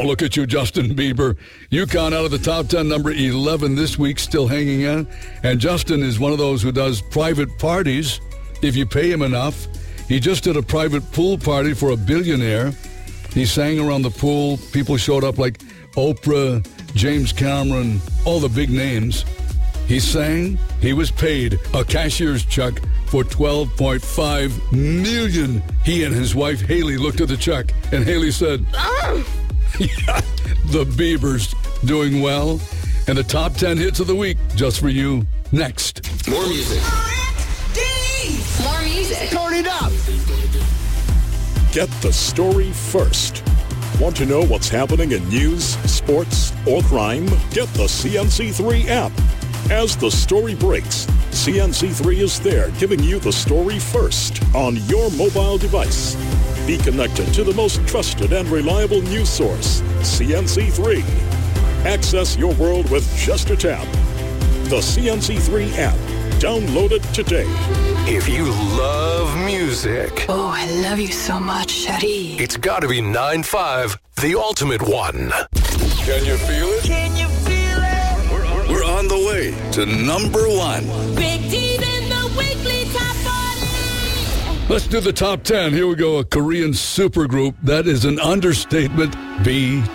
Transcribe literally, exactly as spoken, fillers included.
Oh, look at you, Justin Bieber. You count out of the top ten, number eleven this week, still hanging in. And Justin is one of those who does private parties if you pay him enough. He just did a private pool party for a billionaire. He sang around the pool. People showed up like Oprah, James Cameron, all the big names. He sang. He was paid a cashier's check for twelve point five million dollars. He and his wife, Haley, looked at the check, and Haley said, ah! Yeah, the Biebers doing well. And the top ten hits of the week, just for you, next. More music. More music. Turn it up. Get the story first. Want to know what's happening in news, sports, or crime? Get the C N C three app. As the story breaks, C N C three is there giving you the story first on your mobile device. Be connected to the most trusted and reliable news source, C N C three. Access your world with just a tap. The C N C three app. Download it today. If you love music. Oh, I love you so much, Shari. It's got to be nine five, the ultimate one. Can you feel it? Can you feel it? We're, we're, we're on the way to number one. Big D's in the weekly top forty. Let's do the top ten. Here we go. A Korean supergroup. That is an understatement. B